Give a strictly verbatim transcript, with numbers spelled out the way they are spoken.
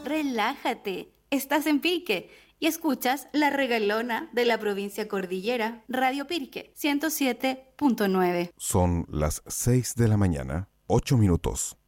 Relájate, estás en Pirque y escuchas La Regalona de la provincia Cordillera, Radio Pirque ciento siete punto nueve. Son las seis de la mañana, ocho minutos.